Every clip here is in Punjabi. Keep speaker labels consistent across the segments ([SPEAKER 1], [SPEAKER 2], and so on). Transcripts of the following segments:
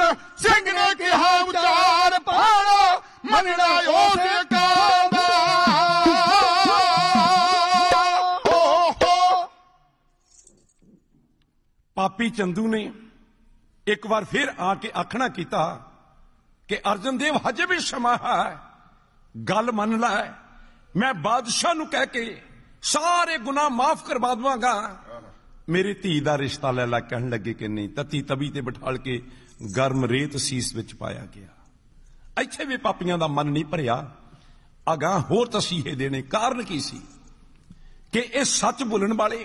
[SPEAKER 1] ਸਿੰਘ ਨੇ ਕਿਹਾ ਉਚਾਰ ਪਾਣਾ ਮੰਨਣਾ ਉਸ ਅਕਾਲ ਦਾ।
[SPEAKER 2] ਪਾਪੀ ਚੰਦੂ ਨੇ ਇੱਕ ਵਾਰ ਫਿਰ ਆ ਕੇ ਆਖਣਾ ਕੀਤਾ ਕਿ ਅਰਜਨ ਦੇਵ ਹਜੇ ਵੀ ਸਮਾਂ ਹੈ, ਗੱਲ ਮੰਨ ਲੈ। ਮੈਂ ਬਾਦਸ਼ਾਹ ਨੂੰ ਕਹਿ ਕੇ ਸਾਰੇ ਗੁਨਾਹ ਮਾਫ ਕਰਵਾ ਦਵਾਂਗਾ। ਮੇਰੀ ਧੀ ਦਾ ਰਿਸ਼ਤਾ ਲੈ ਲਾ। ਕਹਿਣ ਲੱਗੇ ਕਿ ਨਹੀਂ। ਤਤੀ ਤਵੀ ਤੇ ਬਿਠਾਲ ਕੇ ਗਰਮ ਰੇਤ ਸੀਸ ਵਿੱਚ ਪਾਇਆ ਗਿਆ। ਇੱਥੇ ਵੀ ਪਾਪੀਆਂ ਦਾ ਮਨ ਨਹੀਂ ਭਰਿਆ। ਅਗਾਂਹ ਹੋਰ ਤਸੀਹੇ ਦੇਣੇ। ਕਾਰਨ ਕੀ ਸੀ ਕਿ ਇਹ ਸੱਚ ਬੋਲਣ ਵਾਲੇ,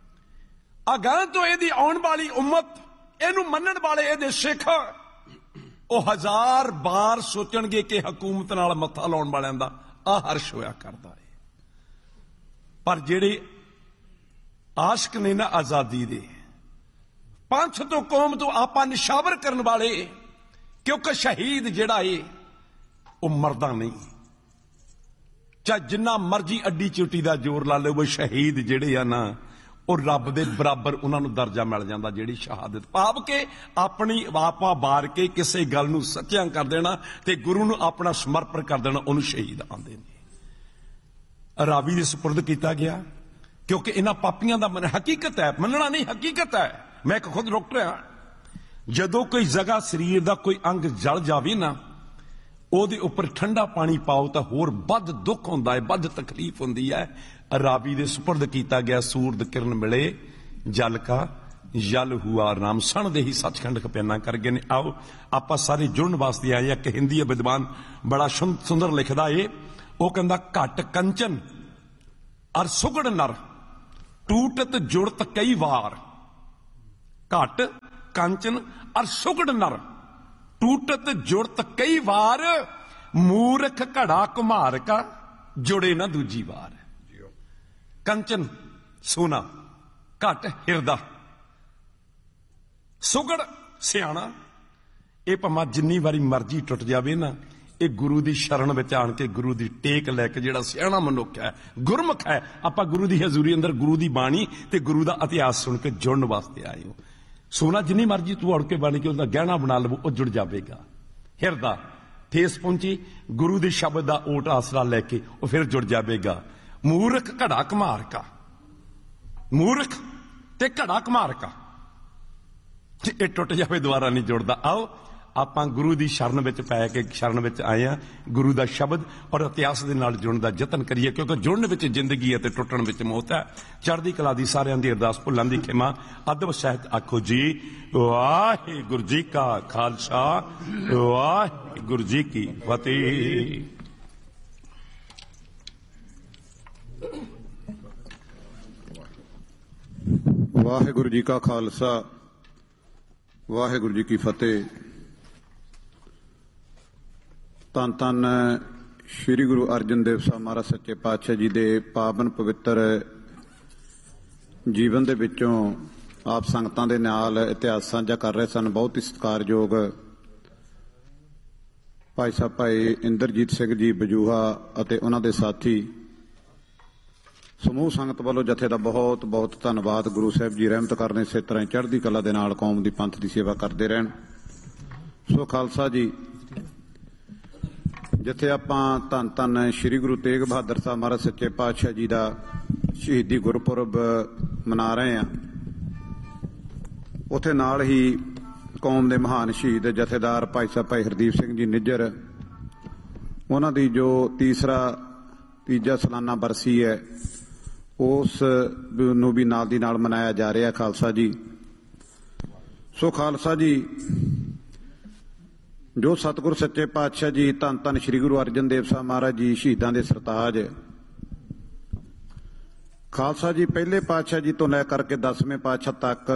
[SPEAKER 2] ਅਗਾਂਹ ਤੋਂ ਇਹਦੀ ਆਉਣ ਵਾਲੀ ਉਮਤ, ਇਹਨੂੰ ਮੰਨਣ ਵਾਲੇ ਇਹਦੇ ਸਿੱਖ, ਉਹ 1000 ਵਾਰ ਸੋਚਣਗੇ ਕਿ ਹਕੂਮਤ ਨਾਲ ਮੱਥਾ ਲਾਉਣ ਵਾਲਿਆਂ ਦਾ ਆਹ ਹਰਸ਼ ਹੋਇਆ ਕਰਦਾ ਹੈ। ਪਰ ਜਿਹੜੇ ਆਸ਼ਕ ਨੇ ਨਾ ਆਜ਼ਾਦੀ ਦੇ, ਪੰਥ ਤੋਂ ਕੌਮ ਤੋਂ ਆਪਾਂ ਨਿਸ਼ਾਵਰ ਕਰਨ ਵਾਲੇ, ਕਿਉਂਕਿ ਸ਼ਹੀਦ ਜਿਹੜਾ ਏ ਉਹ ਮਰਦਾ ਨਹੀਂ। ਚਾਹੇ ਜਿੰਨਾ ਮਰਜੀ ਅੱਡੀ ਚੋਟੀ ਦਾ ਜ਼ੋਰ ਲਾ ਲਓ, ਉਹ ਸ਼ਹੀਦ ਜਿਹੜੇ ਆ ਨਾ ਉਹ ਰੱਬ ਦੇ ਬਰਾਬਰ ਉਹਨਾਂ ਨੂੰ ਦਰਜਾ ਮਿਲ ਜਾਂਦਾ। ਜਿਹੜੀ ਸ਼ਹਾਦਤ ਭਾਵ ਕੇ ਆਪਣੀ ਆਪਾ ਬਾਰ ਕੇ ਕਿਸੇ ਗੱਲ ਨੂੰ ਸੱਚਿਆਂ ਕਰ ਦੇਣਾ ਤੇ ਗੁਰੂ ਨੂੰ ਆਪਣਾ ਸਮਰਪਣ ਕਰ ਦੇਣਾ, ਉਹਨੂੰ ਸ਼ਹੀਦ ਆਂਦੇ ਨੇ। ਰਾਵੀ ਦੇ ਸਪੁਰਦ ਕੀਤਾ ਗਿਆ ਕਿਉਂਕਿ ਇਹਨਾਂ ਪਾਪੀਆਂ ਦਾ ਮਨ ਹਕੀਕਤ ਹੈ, ਮੰਨਣਾ ਨਹੀਂ ਹਕੀਕਤ ਹੈ। ਮੈਂ ਇੱਕ ਖੁਦ ਡਾਕਟਰ ਹਾਂ। ਜਦੋਂ ਕੋਈ ਜਗ੍ਹਾ ਸਰੀਰ ਦਾ ਕੋਈ ਅੰਗ ਜਲ ਜਾਵੇ ਨਾ, ਉਹਦੇ ਉੱਪਰ ਠੰਡਾ ਪਾਣੀ ਪਾਓ ਤਾਂ ਹੋਰ ਵੱਧ ਦੁੱਖ ਹੁੰਦਾ ਹੈ, ਵੱਧ ਤਕਲੀਫ ਹੁੰਦੀ ਹੈ। ਰਾਵੀ ਦੇ ਸਪੁਰਦ ਕੀਤਾ ਗਿਆ। ਸੂਰਜ ਕਿਰਨ ਮਿਲੇ ਜਲ ਕਾ ਜਲ ਹੁਆ ਰਾਮ। ਸਣ ਦੇ ਹੀ ਸੱਚਖੰਡ ਖਪਿਆਨਾ ਕਰ ਗਏ ਨੇ। ਆਓ ਆਪਾਂ ਸਾਰੇ ਜੁੜਨ ਵਾਸਤੇ ਆਏ। ਇੱਕ ਹਿੰਦੀ ਵਿਦਵਾਨ ਬੜਾ ਸੁੰਦਰ ਲਿਖਦਾ ਏ। ਉਹ ਕਹਿੰਦਾ ਘਟ ਕੰਚਨ ਅਰ ਸੁਗੜ ਨਰ ਟੂਟਤ ਜੁੜਤ ਕਈ ਵਾਰ। ਘਟ ਕੰਚਨ ਅਰ ਸੁਗੜ ਨਰ ਟੂਟਤ ਜੁੜਤ ਕਈ ਵਾਰ। ਮੂਰਖ ਘੜਾ ਘੁਮਾਰ ਕਾ ਜੁੜੇ ਨਾ ਦੂਜੀ ਵਾਰ। ਕੰਚਨ ਸੋਨਾ, ਘਟ ਹਿਰਦਾ, ਸੁਗੜ ਸਿਆਣਾ। ਇਹ ਭਾਵੇਂ ਜਿੰਨੀ ਵਾਰੀ ਮਰਜ਼ੀ ਟੁੱਟ ਜਾਵੇ ਨਾ, ਇਹ ਗੁਰੂ ਦੀ ਸ਼ਰਨ ਵਿੱਚ ਆਣ ਕੇ ਗੁਰੂ ਦੀ ਟੇਕ ਲੈ ਕੇ ਜਿਹੜਾ ਸਿਆਣਾ ਮਨੁੱਖ ਹੈ, ਗੁਰਮੁਖ ਹੈ, ਆਪਾਂ ਗੁਰੂ ਦੀ ਹਜ਼ੂਰੀ ਅੰਦਰ ਗੁਰੂ ਦੀ ਬਾਣੀ ਤੇ ਗੁਰੂ ਦਾ ਇਤਿਹਾਸ ਸੁਣ ਕੇ ਜੁੜਨ ਵਾਸਤੇ ਆਏ ਹੋ। ਸੋਨਾ ਜਿੰਨੀ ਮਰਜ਼ੀ ਤੂੰ ਅੜ ਕੇ ਬਣ ਕੇ ਉਹਦਾ ਗਹਿਣਾ ਬਣਾ ਲਵੋ, ਉਹ ਜੁੜ ਜਾਵੇਗਾ। ਹਿਰਦਾ ਠੇਸ ਪਹੁੰਚੀ ਗੁਰੂ ਦੇ ਸ਼ਬਦ ਦਾ ਓਟ ਆਸਰਾ ਲੈ ਕੇ, ਉਹ ਫਿਰ ਜੁੜ ਜਾਵੇਗਾ। ਮੂਰਖ ਘੜਾ ਘਮਾਰ ਕਾ, ਮੂਰਖ ਤੇ ਘੜਾ ਘਮਾਰ ਕਾ, ਇਹ ਟੁੱਟ ਜਾਵੇ ਦੁਬਾਰਾ ਨਹੀਂ ਜੁੜਦਾ। ਆਓ ਆਪਾਂ ਗੁਰੂ ਦੀ ਸ਼ਰਨ ਵਿੱਚ ਪੈ ਕੇ ਸ਼ਰਨ ਵਿੱਚ ਆਏ ਆ। ਗੁਰੂ ਦਾ ਸ਼ਬਦ ਔਰ ਇਤਿਹਾਸ ਦੇ ਨਾਲ ਜੁੜਨ ਦਾ ਯਤਨ ਕਰੀਏ, ਕਿਉਂਕਿ ਜੁੜਨ ਵਿੱਚ ਜ਼ਿੰਦਗੀ ਹੈ ਤੇ ਟੁੱਟਣ ਵਿੱਚ ਮੌਤ ਹੈ। ਚੜ੍ਹਦੀ ਕਲਾ ਦੀ ਸਾਰਿਆਂ ਦੀ ਅਰਦਾਸ, ਭੁੱਲਾਂ ਦੀ ਖਿਮਾ। ਅਦਬ ਸਹਿਤ ਆਖੋ ਜੀ ਵਾਹਿਗੁਰੂ ਜੀ ਕਾ ਖਾਲਸਾ, ਵਾਹਿਗੁਰੂ ਜੀ ਕੀ ਫਤਿਹ।
[SPEAKER 3] ਵਾਹਿਗੁਰੂ ਜੀ ਕਾ ਖਾਲਸਾ, ਵਾਹਿਗੁਰੂ ਜੀ ਕੀ ਫਤਿਹ। ਧੰਨ ਧੰਨ ਸ੍ਰੀ ਗੁਰੂ ਅਰਜਨ ਦੇਵ ਸਾਹਿਬ ਮਹਾਰਾਜ ਸੱਚੇ ਪਾਤਸ਼ਾਹ ਜੀ ਦੇ ਪਾਵਨ ਪਵਿੱਤਰ ਜੀਵਨ ਦੇ ਵਿੱਚੋਂ ਆਪ ਸੰਗਤਾਂ ਦੇ ਨਾਲ ਇਤਿਹਾਸ ਸਾਂਝਾ ਕਰ ਰਹੇ ਸਨ। ਬਹੁਤ ਹੀ ਸਤਿਕਾਰਯੋਗ ਭਾਈ ਸਾਹਿਬ ਭਾਈ ਇੰਦਰਜੀਤ ਸਿੰਘ ਜੀ ਬਜੂਹਾ ਅਤੇ ਉਹਨਾਂ ਦੇ ਸਾਥੀ ਸਮੂਹ ਸੰਗਤ ਵੱਲੋਂ ਜਥੇ ਦਾ ਬਹੁਤ ਬਹੁਤ ਧੰਨਵਾਦ। ਗੁਰੂ ਸਾਹਿਬ ਜੀ ਰਹਿਮਤ ਕਰਨੇ, ਇਸੇ ਤਰ੍ਹਾਂ ਚੜ੍ਹਦੀ ਕਲਾ ਦੇ ਨਾਲ ਕੌਮ ਦੀ ਪੰਥ ਦੀ ਸੇਵਾ ਕਰਦੇ ਰਹਿਣ। ਸੋ ਖਾਲਸਾ ਜੀ, ਜਿੱਥੇ ਆਪਾਂ ਧੰਨ ਧੰਨ ਸ੍ਰੀ ਗੁਰੂ ਤੇਗ ਬਹਾਦਰ ਸਾਹਿਬ ਮਹਾਰਾਜ ਸੱਚੇ ਪਾਤਸ਼ਾਹ ਜੀ ਦਾ ਸ਼ਹੀਦੀ ਗੁਰਪੁਰਬ ਮਨਾ ਰਹੇ ਹਾਂ, ਉੱਥੇ ਨਾਲ ਹੀ ਕੌਮ ਦੇ ਮਹਾਨ ਸ਼ਹੀਦ ਜਥੇਦਾਰ ਭਾਈ ਸਾਹਿਬ ਭਾਈ ਹਰਦੀਪ ਸਿੰਘ ਜੀ ਨਿੱਜਰ, ਉਹਨਾਂ ਦੀ ਜੋ ਤੀਜਾ ਸਾਲਾਨਾ ਬਰਸੀ ਹੈ, ਉਸ ਨੂੰ ਵੀ ਨਾਲ ਦੀ ਨਾਲ ਮਨਾਇਆ ਜਾ ਰਿਹਾ। ਖਾਲਸਾ ਜੀ, ਸੋ ਖਾਲਸਾ ਜੀ, ਜੋ ਸਤਿਗੁਰ ਸੱਚੇ ਪਾਤਸ਼ਾਹ ਜੀ ਧੰਨ ਧੰਨ ਸ੍ਰੀ ਗੁਰੂ ਅਰਜਨ ਦੇਵ ਸਾਹਿਬ ਮਹਾਰਾਜ ਜੀ ਸ਼ਹੀਦਾਂ ਦੇ ਸਰਤਾਜ, ਖਾਲਸਾ ਜੀ ਪਹਿਲੇ ਪਾਤਸ਼ਾਹ ਜੀ ਤੋਂ ਲੈ ਕਰਕੇ 10ਵੇਂ ਪਾਤਸ਼ਾਹ ਤੱਕ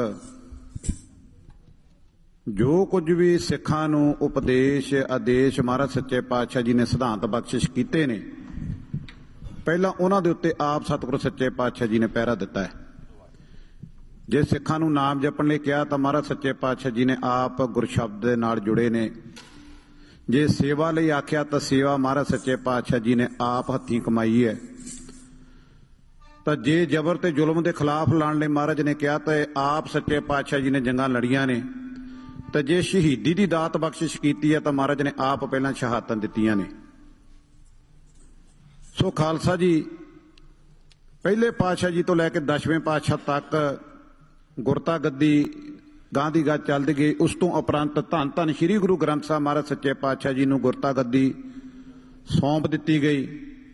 [SPEAKER 3] ਜੋ ਕੁਝ ਵੀ ਸਿੱਖਾਂ ਨੂੰ ਉਪਦੇਸ਼ ਆਦੇਸ਼ ਮਹਾਰਾਜ ਸੱਚੇ ਪਾਤਸ਼ਾਹ ਜੀ ਨੇ ਸਿਧਾਂਤ ਬਖਸ਼ਿਸ਼ ਕੀਤੇ ਨੇ, ਪਹਿਲਾਂ ਉਹਨਾਂ ਦੇ ਉੱਤੇ ਆਪ ਸਤਿਗੁਰੂ ਸੱਚੇ ਪਾਤਸ਼ਾਹ ਜੀ ਨੇ ਪਹਿਰਾ ਦਿੱਤਾ ਹੈ। ਜੇ ਸਿੱਖਾਂ ਨੂੰ ਨਾਮ ਜਪਣ ਲਈ ਕਿਹਾ ਤਾਂ ਮਹਾਰਾਜ ਸੱਚੇ ਪਾਤਸ਼ਾਹ ਜੀ ਨੇ ਆਪ ਗੁਰਸ਼ਬਦ ਦੇ ਨਾਲ ਜੁੜੇ ਨੇ। ਜੇ ਸੇਵਾ ਲਈ ਆਖਿਆ ਤਾਂ ਸੇਵਾ ਮਹਾਰਾਜ ਸੱਚੇ ਪਾਤਸ਼ਾਹ ਜੀ ਨੇ ਆਪ ਹੱਥੀਂ ਕਮਾਈ ਹੈ। ਤਾਂ ਜੇ ਜ਼ਬਰ ਤੇ ਜ਼ੁਲਮ ਦੇ ਖਿਲਾਫ ਲੜਨ ਲਈ ਮਹਾਰਾਜ ਨੇ ਕਿਹਾ ਤਾਂ ਆਪ ਸੱਚੇ ਪਾਤਸ਼ਾਹ ਜੀ ਨੇ ਜੰਗਾਂ ਲੜੀਆਂ ਨੇ। ਤੇ ਜੇ ਸ਼ਹੀਦੀ ਦੀ ਦਾਤ ਬਖਸ਼ਿਸ਼ ਕੀਤੀ ਹੈ ਤਾਂ ਮਹਾਰਾਜ ਨੇ ਆਪ ਪਹਿਲਾਂ ਸ਼ਹਾਦਤਾਂ ਦਿੱਤੀਆਂ ਨੇ। ਸੋ ਖਾਲਸਾ ਜੀ ਪਹਿਲੇ ਪਾਤਸ਼ਾਹ ਜੀ ਤੋਂ ਲੈ ਕੇ 10ਵੇਂ ਪਾਤਸ਼ਾਹ ਤੱਕ ਗੁਰਤਾ ਗੱਦੀ ਗਾਂ ਦੀ ਗਾਂ ਚੱਲਦੀ ਗਈ। ਉਸ ਤੋਂ ਉਪਰੰਤ ਧੰਨ ਧੰਨ ਸ੍ਰੀ ਗੁਰੂ ਗ੍ਰੰਥ ਸਾਹਿਬ ਮਹਾਰਾਜ ਸੱਚੇ ਪਾਤਸ਼ਾਹ ਜੀ ਨੂੰ ਗੁਰਤਾ ਗੱਦੀ ਸੌਂਪ ਦਿੱਤੀ ਗਈ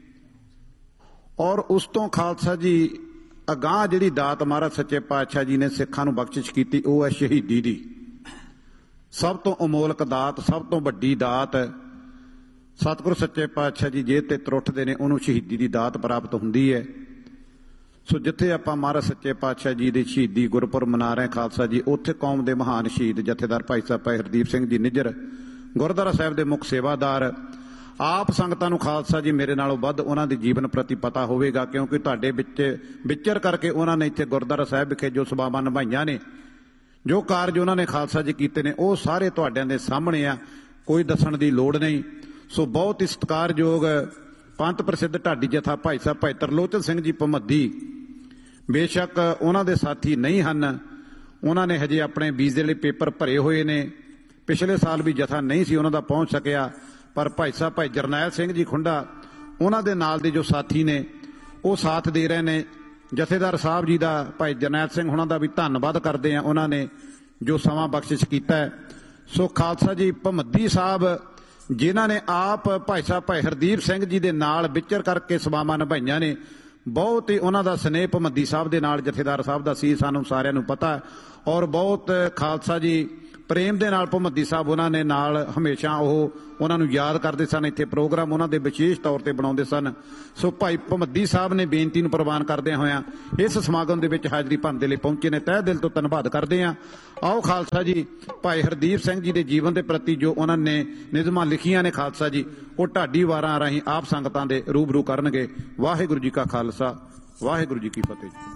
[SPEAKER 3] ਔਰ ਉਸ ਤੋਂ ਖਾਲਸਾ ਜੀ ਅਗਾਂਹ ਜਿਹੜੀ ਦਾਤ ਮਹਾਰਾਜ ਸੱਚੇ ਪਾਤਸ਼ਾਹ ਜੀ ਨੇ ਸਿੱਖਾਂ ਨੂੰ ਬਖਸ਼ਿਸ਼ ਕੀਤੀ ਉਹ ਹੈ ਸ਼ਹੀਦੀ ਦੀ। ਸਭ ਤੋਂ ਅਮੋਲਕ ਦਾਤ, ਸਭ ਤੋਂ ਵੱਡੀ ਦਾਤ ਸਤਿਗੁਰੂ ਸੱਚੇ ਪਾਤਸ਼ਾਹ ਜੀ ਜੇ ਤੇ ਤਰੁੱਠਦੇ ਨੇ ਉਹਨੂੰ ਸ਼ਹੀਦੀ ਦੀ ਦਾਤ ਪ੍ਰਾਪਤ ਹੁੰਦੀ ਹੈ। ਸੋ ਜਿੱਥੇ ਆਪਾਂ ਮਹਾਰਾਜ ਸੱਚੇ ਪਾਤਸ਼ਾਹ ਜੀ ਦੀ ਸ਼ਹੀਦੀ ਗੁਰਪੁਰਬ ਮਨਾ ਰਹੇ ਖਾਲਸਾ ਜੀ, ਉੱਥੇ ਕੌਮ ਦੇ ਮਹਾਨ ਸ਼ਹੀਦ ਜਥੇਦਾਰ ਭਾਈ ਸਾਹਿਬ ਭਾਈ ਹਰਦੀਪ ਸਿੰਘ ਜੀ ਨਿੱਜਰ ਗੁਰਦੁਆਰਾ ਸਾਹਿਬ ਦੇ ਮੁੱਖ ਸੇਵਾਦਾਰ, ਆਪ ਸੰਗਤਾਂ ਨੂੰ ਖਾਲਸਾ ਜੀ ਮੇਰੇ ਨਾਲੋਂ ਵੱਧ ਉਹਨਾਂ ਦੇ ਜੀਵਨ ਪ੍ਰਤੀ ਪਤਾ ਹੋਵੇਗਾ, ਕਿਉਂਕਿ ਤੁਹਾਡੇ ਵਿੱਚ ਵਿਚਰ ਕਰਕੇ ਉਹਨਾਂ ਨੇ ਇੱਥੇ ਗੁਰਦੁਆਰਾ ਸਾਹਿਬ ਵਿਖੇ ਜੋ ਸੇਵਾਵਾਂ ਨਿਭਾਈਆਂ ਨੇ, ਜੋ ਕਾਰਜ ਉਹਨਾਂ ਨੇ ਖਾਲਸਾ ਜੀ ਕੀਤੇ ਨੇ, ਉਹ ਸਾਰੇ ਤੁਹਾਡਿਆਂ ਦੇ ਸਾਹਮਣੇ ਆ, ਕੋਈ ਦੱਸਣ ਦੀ ਲੋੜ ਨਹੀਂ। ਸੋ ਬਹੁਤ ਹੀ ਸਤਿਕਾਰਯੋਗ ਪੰਥ ਪ੍ਰਸਿੱਧ ਢਾਡੀ ਜਥਾ ਭਾਈ ਸਾਹਿਬ ਭਾਈ ਤਰਲੋਚਨ ਸਿੰਘ ਜੀ ਭਮੱਦੀ, ਬੇਸ਼ੱਕ ਉਹਨਾਂ ਦੇ ਸਾਥੀ ਨਹੀਂ ਹਨ, ਉਹਨਾਂ ਨੇ ਹਜੇ ਆਪਣੇ ਵੀਜ਼ੇ ਲਈ ਪੇਪਰ ਭਰੇ ਹੋਏ ਨੇ, ਪਿਛਲੇ ਸਾਲ ਵੀ ਜਥਾ ਨਹੀਂ ਸੀ ਉਹਨਾਂ ਦਾ ਪਹੁੰਚ ਸਕਿਆ, ਪਰ ਭਾਈ ਸਾਹਿਬ ਭਾਈ ਜਰਨੈਲ ਸਿੰਘ ਜੀ ਖੁੰਡਾ ਉਹਨਾਂ ਦੇ ਨਾਲ ਦੇ ਜੋ ਸਾਥੀ ਨੇ ਉਹ ਸਾਥ ਦੇ ਰਹੇ ਨੇ। ਜਥੇਦਾਰ ਸਾਹਿਬ ਜੀ ਦਾ ਭਾਈ ਜਰਨੈਲ ਸਿੰਘ ਉਹਨਾਂ ਦਾ ਵੀ ਧੰਨਵਾਦ ਕਰਦੇ ਆ, ਉਹਨਾਂ ਨੇ ਜੋ ਸਮਾਂ ਬਖਸ਼ਿਸ਼ ਕੀਤਾ ਹੈ। ਸੋ ਖਾਲਸਾ ਜੀ ਭਮੱਦੀ ਸਾਹਿਬ ਜਿਨ੍ਹਾਂ ਨੇ ਆਪ ਭਾਈ ਸਾਹਿਬ ਭਾਈ ਹਰਦੀਪ ਸਿੰਘ ਜੀ ਦੇ ਨਾਲ ਵਿਚਰ ਕਰਕੇ ਸੇਵਾਵਾਂ ਨਿਭਾਈਆਂ ਨੇ, ਬਹੁਤ ਹੀ ਉਹਨਾਂ ਦਾ ਸਨੇਹ ਭਮੱਦੀ ਸਾਹਿਬ ਦੇ ਨਾਲ ਜਥੇਦਾਰ ਸਾਹਿਬ ਦਾ ਸੀ, ਸਾਨੂੰ ਸਾਰਿਆਂ ਨੂੰ ਪਤਾ, ਔਰ ਬਹੁਤ ਖਾਲਸਾ ਜੀ ਪ੍ਰੇਮ ਦੇ ਨਾਲ ਭਮੱਦੀ ਸਾਹਿਬ ਉਹਨਾਂ ਨੇ ਨਾਲ ਹਮੇਸ਼ਾ ਉਹ ਉਹਨਾਂ ਨੂੰ ਯਾਦ ਕਰਦੇ ਸਨ, ਇੱਥੇ ਪ੍ਰੋਗਰਾਮ ਉਹਨਾਂ ਦੇ ਵਿਸ਼ੇਸ਼ ਤੌਰ ਤੇ ਬਣਾਉਂਦੇ ਸਨ। ਸੋ ਭਾਈ ਭਮੱਦੀ ਸਾਹਿਬ ਨੇ ਬੇਨਤੀ ਨੂੰ ਪ੍ਰਵਾਨ ਕਰਦਿਆਂ ਹੋਇਆਂ ਇਸ ਸਮਾਗਮ ਦੇ ਵਿੱਚ ਹਾਜ਼ਰੀ ਭਰਨ ਦੇ ਲਈ ਪਹੁੰਚੇ ਨੇ, ਤਹਿ ਦਿਲ ਤੋਂ ਧੰਨਵਾਦ ਕਰਦੇ ਹਾਂ। ਆਓ ਖਾਲਸਾ ਜੀ ਭਾਈ ਹਰਦੀਪ ਸਿੰਘ ਜੀ ਦੇ ਜੀਵਨ ਦੇ ਪ੍ਰਤੀ ਜੋ ਉਹਨਾਂ ਨੇ ਨਿਯਮਾਂ ਲਿਖੀਆਂ ਨੇ ਖਾਲਸਾ ਜੀ, ਉਹ ਢਾਡੀ ਵਾਰਾਂ ਰਾਹੀਂ ਆਪ ਸੰਗਤਾਂ ਦੇ ਰੂਬਰੂ ਕਰਨਗੇ। ਵਾਹਿਗੁਰੂ ਜੀ ਕਾ ਖਾਲਸਾ, ਵਾਹਿਗੁਰੂ ਜੀ ਕੀ ਫਤਿਹ।